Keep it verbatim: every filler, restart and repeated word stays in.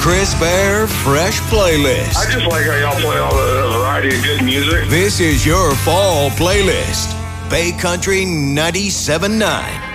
Chris Bear Fresh Playlist. I just like how y'all play all the variety of good music. This is your fall playlist. Bay Country ninety-seven point nine.